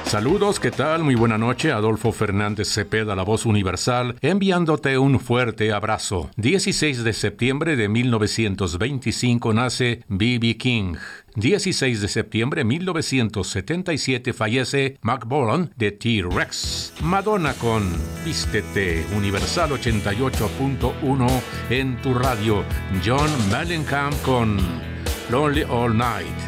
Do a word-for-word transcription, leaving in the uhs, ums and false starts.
Saludos, ¿qué tal? Muy buena noche. Adolfo Fernández Cepeda, la voz universal, enviándote un fuerte abrazo. dieciséis de septiembre de mil novecientos veinticinco nace B B King. dieciséis de septiembre de mil novecientos setenta y siete fallece Mark Bolan de T-Rex. Madonna con Vístete, Universal ochenta y ocho punto uno en tu radio. John Mellencamp con Lonely All Night.